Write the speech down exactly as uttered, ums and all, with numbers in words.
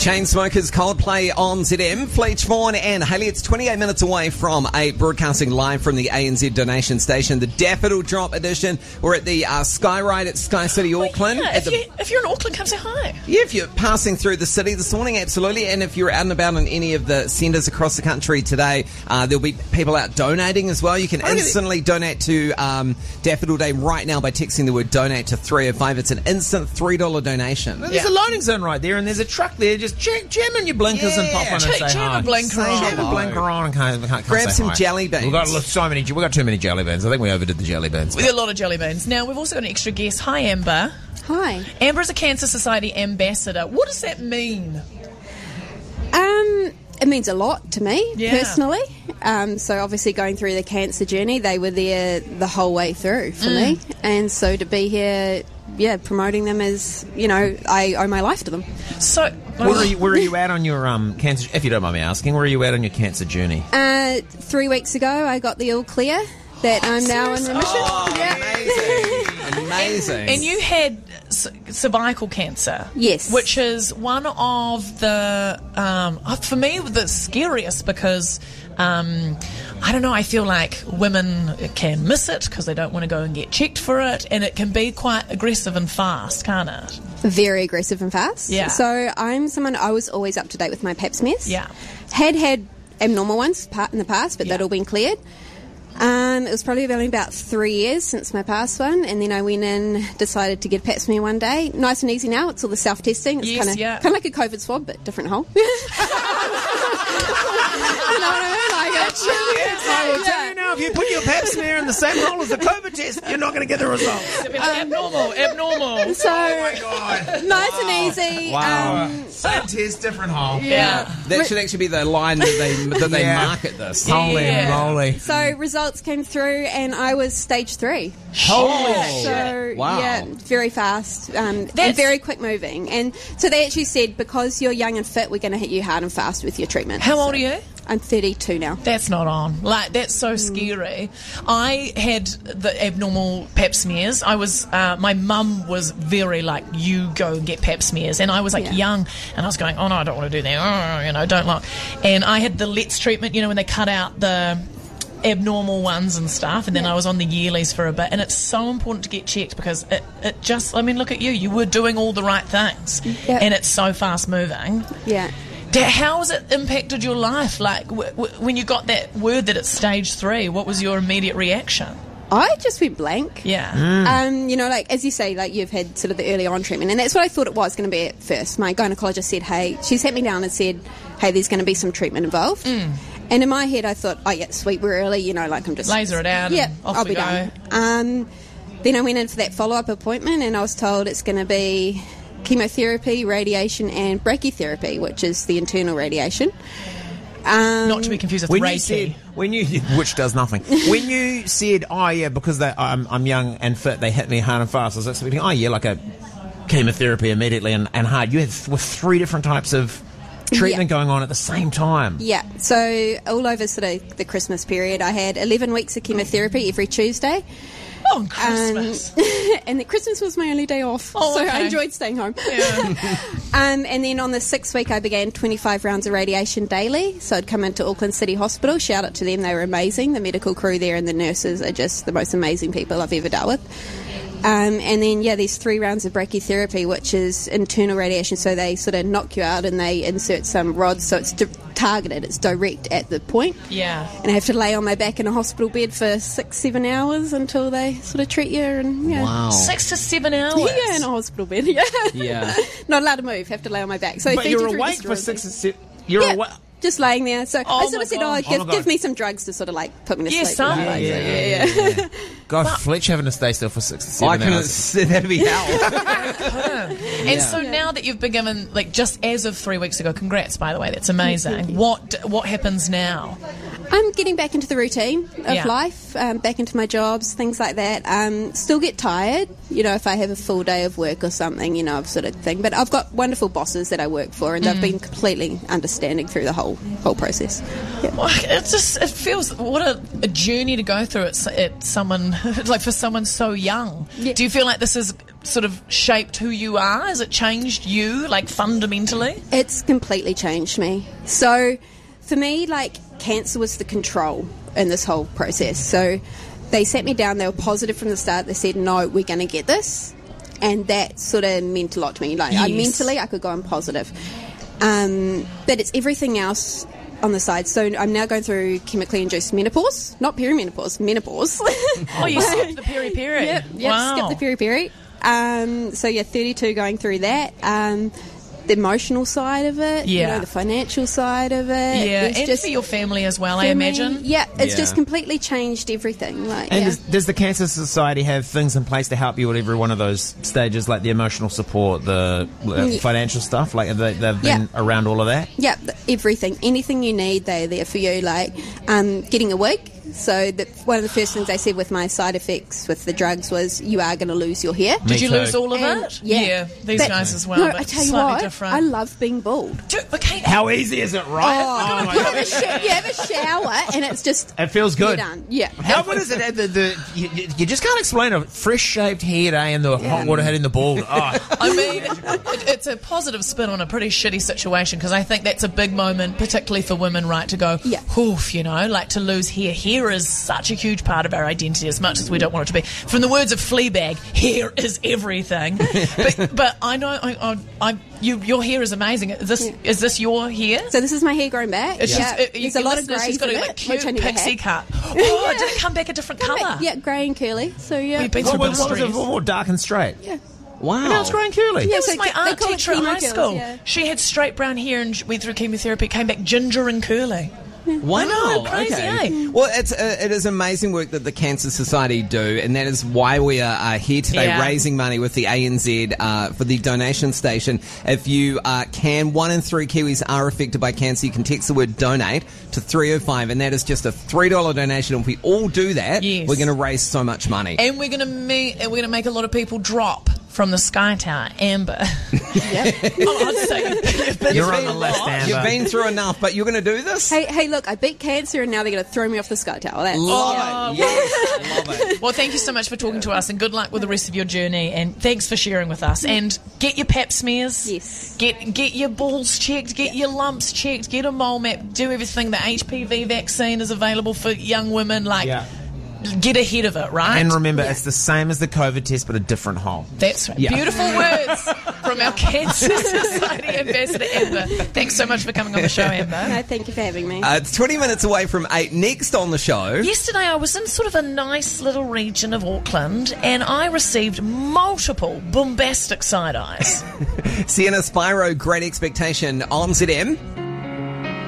Chainsmokers, Coldplay on Z M. Fleach Vaughan and Hayley, it's twenty-eight minutes away from a broadcasting live from the A N Z donation station, the Daffodil Drop edition. We're at the uh, Skyride at Sky City, well, Auckland. Yeah, at if, the, you, if you're in Auckland, come say hi. Yeah, if you're passing through the city this morning, absolutely. And if you're out and about in any of the centres across the country today, uh, there'll be people out donating as well. You can instantly donate to um, Daffodil Day right now by texting the word donate to three oh five. It's an instant three dollars donation. There's yeah. a loading zone right there, and there's a truck there. Just jam, jam in your blinkers yeah. and pop on and Ch- say jam hi. a blinker on. Jam a blinker on and can't, can't, grab can't some hi. jelly beans. We've got so many. We've got too many jelly beans. I think we overdid the jelly beans. We got a lot of jelly beans. Now we've also got an extra guest. Hi, Amber. Hi. Amber is a Cancer Society ambassador. What does that mean? Um, it means a lot to me, yeah. personally. Um, so obviously going through the cancer journey, they were there the whole way through for mm. me. And so to be here, yeah, promoting them as, you know, I owe my life to them. So where are you, where are you at on your um, cancer, if you don't mind me asking, where are you at on your cancer journey? Uh, three weeks ago, I got the all clear that oh, I'm now in remission. Oh, yeah. amazing. Amazing. And, and you had c- cervical cancer. Yes. Which is one of the, um, for me, the scariest because, um, I don't know, I feel like women can miss it because they don't want to go and get checked for it, and it can be quite aggressive and fast, can't it? Very aggressive and fast. Yeah. So I'm someone, I was always up to date with my pap smears. Yeah. Had had abnormal ones in the past, but yeah. they'd all been cleared. Um, it was probably only about three years since my past one, and then I went in, decided to get a pap smear one day. Nice and easy now. It's all the self-testing. It's yes, kind of yeah. kind of like a COVID swab, but different hole. You know what I mean? Like it. Yes, I will tell you now, if you put your pap smear in the same hole as the COVID test, you're not going to get the results. Um, abnormal, abnormal. So, oh my God. Nice oh. and easy. Wow. Um, same test, different hole. Yeah. yeah. That should actually be the line that they that they yeah. market this. Holy yeah. moly. So results came through, and I was stage three. Holy So wow. yeah, very fast, um, and That's- very quick moving. And so they actually said, because you're young and fit, we're going to hit you hard and fast with your treatment. How so, old are you? I'm thirty-two now. That's not on. Like, that's so scary. I had the abnormal pap smears. I was, uh, my mum was very like, you go and get pap smears. And I was like Yeah. young, and I was going, oh no, I don't want to do that. Oh, you know, don't like. And I had the Let's treatment, you know, when they cut out the abnormal ones and stuff, and then Yeah. I was on the yearlies for a bit. And it's so important to get checked because it, it just, I mean, look at you. You were doing all the right things. Yep. And it's so fast moving. Yeah. How has it impacted your life? Like, w- w- when you got that word that it's stage three, what was your immediate reaction? I just went blank. Yeah. Mm. Um, you know, like, as you say, like, you've had sort of the early on treatment, and that's what I thought it was going to be at first. My gynecologist said, hey, she sat me down and said, hey, there's going to be some treatment involved. Mm. And in my head, I thought, oh, yeah, sweet, we're early, you know, like, I'm just... Laser it out Yeah, and off I'll we be go. done. Um, then I went in for that follow-up appointment, and I was told it's going to be chemotherapy, radiation, and brachytherapy, which is the internal radiation. Um, Not to be confused with When Reiki. you said, when you, which does nothing. When you said, oh yeah, because they, I'm, I'm young and fit, they hit me hard and fast, I was expecting, oh yeah, like a chemotherapy immediately and, and hard. You had th- with three different types of treatment Yeah. going on at the same time. Yeah, so all over sort of the Christmas period, I had eleven weeks of chemotherapy every Tuesday. Oh, on Christmas. Um, and that Christmas was my only day off, Oh, so okay. I enjoyed staying home. Yeah. um, and then on the sixth week, I began twenty-five rounds of radiation daily. So I'd come into Auckland City Hospital. Shout out to them; they were amazing. The medical crew there and the nurses are just the most amazing people I've ever dealt with. Um, and then, yeah, there's three rounds of brachytherapy, which is internal radiation. So they sort of knock you out and they insert some rods. So it's di- targeted. It's direct at the point. Yeah. And I have to lay on my back in a hospital bed for six, seven hours until they sort of treat you. And yeah. Wow. Six to seven hours. Yeah, in a hospital bed. Yeah. Yeah. Not allowed to move. Have to lay on my back. So But feed you're you through awake just for rods. six or seven. You're Yeah. awake. Just laying there. So Oh I sort my of said, God. oh, give, Oh my give God. me some drugs to sort of like put me to Yeah, sleep. some. you know, like, Yeah, so, yeah, yeah, yeah. God, Fletch having to stay still for six to I seven couldn't hours. say that'd be hell. And so now that you've been given, like, just as of three weeks ago, congrats, by the way, that's amazing. What what happens now? I'm getting back into the routine of Yeah. life, um, back into my jobs, things like that. Um, still get tired, you know, if I have a full day of work or something, you know, sort of thing. But I've got wonderful bosses that I work for, and they've been completely understanding through the whole whole process. Yeah. Well, it just it feels what a, a journey to go through. At, at someone like for someone so young. Yeah. Do you feel like this is sort of shaped who you are? Has it changed you, like, fundamentally? It's completely changed me. So, for me, like, cancer was the control in this whole process. So, they sat me down, they were positive from the start, they said, no, we're going to get this. And that sort of meant a lot to me. Like, I, Yes. mentally, I could go on positive. Um, but it's everything else on the side. So I'm now going through chemically induced menopause, not perimenopause, menopause. Oh, you skipped the peri-peri. Yep, yep, Wow. skip the peri-peri. Um, so yeah, thirty-two going through that. Um, the emotional side of it, you Yeah. know, the financial side of it. Yeah, There's and just, for your family as well, I for me, imagine. Yeah, it's Yeah. just completely changed everything. Like, And yeah. does, does the Cancer Society have things in place to help you at every one of those stages, like the emotional support, the uh, Yeah. financial stuff? Like have they, they've been Yeah. around all of that? Yeah, th- everything. Anything you need, they're there for you. Like um, getting a wig. So the, one of the first things they said with my side effects with the drugs was you are going to lose your hair. Did you too. lose all of And, it? yeah. these That- guys as well, No, but I tell you slightly what, different. I love being bald. Do, okay, How easy is it, right? Oh, you, have a sh- you have a shower and it's just It feels you're good. done. Yeah. How good is it? The, the, you, you just can't explain a fresh shaved head, eh, and the hot water hitting the bald. Oh, I mean, it, it's a positive spin on a pretty shitty situation because I think that's a big moment, particularly for women, right, to go, Yeah. oof, you know, like to lose hair. Hair is such a huge part of our identity as much as we don't want it to be. From the words of Fleabag, hair is everything. but, but I know, I, I, I, you, your hair is amazing. Is this, Yeah. is this your hair? So this is my hair growing back. It's yeah. just, it, you There's a lot of listeners, greys she's got in a it, like, cute which I never pixie had. cut. Oh, did it come back a different colour? Yeah, grey and curly. So yeah. We've been what, through what, a bit what of was it? stress. More dark and straight. Yeah. Wow. Now it's growing curly. Yeah. That was so my they art call it teacher at chemo high curls, school. yeah. She had straight brown hair and went through chemotherapy, came back ginger and curly. Wow. I know, crazy, okay. eh? Well, it's uh, it is amazing work that the Cancer Society do, and that is why we are uh, here today Yeah. raising money with the A N Z uh, for the donation station. If you uh, can, one in three Kiwis are affected by cancer. You can text the word donate to three oh five, and that is just a three dollars donation. If we all do that, Yes. we're going to raise so much money. And we're gonna meet, and we're gonna make a lot of people drop from the Sky Tower. Amber. Yeah. Oh, I'd say you've been You're through on the a list, lot. Amber. You've been through enough, but you're going to do this? Hey, hey, look! I beat cancer, and now they're going to throw me off the Sky Tower. That's Love yeah. it. Yes, love it. Well, thank you so much for talking to us, and good luck with the rest of your journey. And thanks for sharing with us. And get your pap smears. Yes. Get get your balls checked. Get your lumps checked. Get a mole map. Do everything. The H P V vaccine is available for young women. Like, Yeah. get ahead of it, right? And remember, Yeah. it's the same as the COVID test, but a different hole. That's right. Yeah. Beautiful words from our Cancer Society Ambassador, Amber. Thanks so much for coming on the show, Amber. No, thank you for having me. Uh, it's twenty minutes away from eight. Next on the show. Yesterday I was in sort of a nice little region of Auckland and I received multiple bombastic side eyes. Sienna Spyro, Great Expectation on Z M.